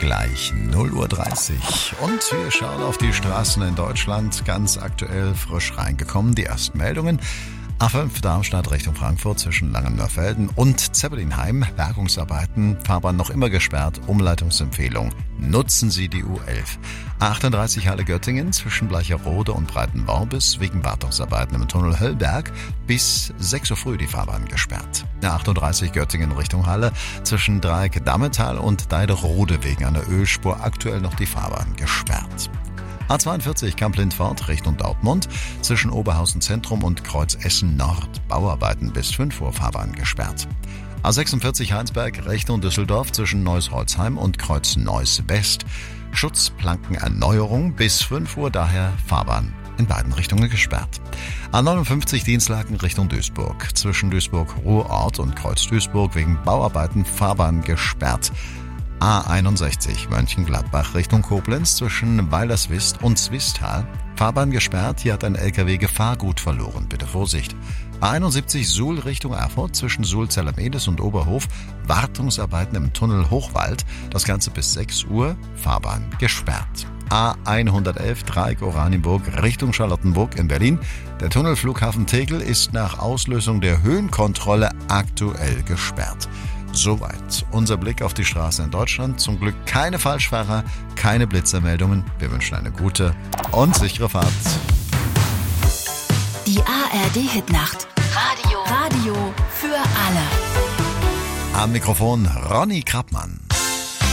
gleich 0:30 Uhr. Und wir schauen auf die Straßen in Deutschland. Ganz aktuell frisch reingekommen. Die ersten Meldungen. A5 Darmstadt Richtung Frankfurt zwischen Langenmörfelden und Zeppelinheim. Bergungsarbeiten, Fahrbahn noch immer gesperrt. Umleitungsempfehlung: nutzen Sie die U11. A38 Halle-Göttingen zwischen Bleicherode und Breitenworbis wegen Wartungsarbeiten im Tunnel Höllberg bis 6 Uhr früh die Fahrbahn gesperrt. A38 Göttingen Richtung Halle zwischen Dreieck-Dammetal und Deiderode wegen einer Ölspur aktuell noch die Fahrbahn gesperrt. A42 Kamp-Lindfort Richtung Dortmund zwischen Oberhausen Zentrum und Kreuz Essen Nord. Bauarbeiten bis 5 Uhr Fahrbahn gesperrt. A46 Heinsberg Richtung Düsseldorf zwischen Neuss-Holzheim und Kreuz Neuss West. Schutzplankenerneuerung bis 5 Uhr, daher Fahrbahn in beiden Richtungen gesperrt. A59 Dienstlaken Richtung Duisburg zwischen Duisburg-Ruhrort und Kreuz Duisburg wegen Bauarbeiten Fahrbahn gesperrt. A61 Mönchengladbach Richtung Koblenz zwischen Weilerswist und Zwistal. Fahrbahn gesperrt, hier hat ein LKW Gefahrgut verloren, bitte Vorsicht. A71 Suhl Richtung Erfurt zwischen Suhl-Zellermedes und Oberhof. Wartungsarbeiten im Tunnel Hochwald, das Ganze bis 6 Uhr, Fahrbahn gesperrt. A111 Dreieck Oranienburg Richtung Charlottenburg in Berlin. Der Tunnel Flughafen Tegel ist nach Auslösung der Höhenkontrolle aktuell gesperrt. Soweit unser Blick auf die Straßen in Deutschland. Zum Glück keine Falschfahrer, keine Blitzermeldungen. Wir wünschen eine gute und sichere Fahrt. Die ARD-Hitnacht. Radio für alle. Am Mikrofon Ronny Krappmann.